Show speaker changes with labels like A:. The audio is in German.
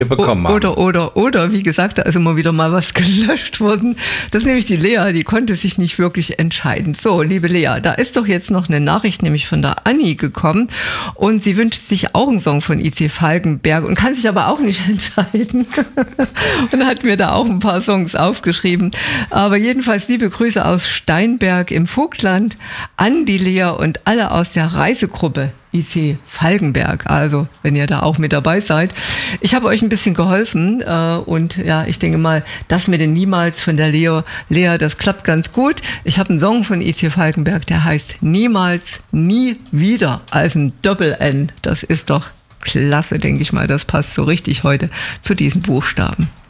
A: bekommen haben.
B: Oder, wie gesagt, da ist immer wieder mal was gelöscht worden. Das ist nämlich die Lea, die konnte sich nicht wirklich entscheiden. So, liebe Lea, da ist doch jetzt noch eine Nachricht, nämlich von der Anni gekommen und sie wünscht sich auch einen Song von IC Falkenberg und kann sich aber auch nicht entscheiden und hat mir da auch ein paar Songs aufgeschrieben. Aber jedenfalls liebe Grüße aus Steinberg im Vogtland an die Lea und alle aus der Reisegruppe IC Falkenberg, also wenn ihr da auch mit dabei seid. Ich habe euch ein bisschen geholfen und ja, ich denke mal, das mit den Niemals von der Lea, das klappt ganz gut. Ich habe einen Song von IC Falkenberg, der heißt Niemals, nie wieder, als ein Doppel-N. Das ist doch klasse, denke ich mal, das passt so richtig heute zu diesen Buchstaben.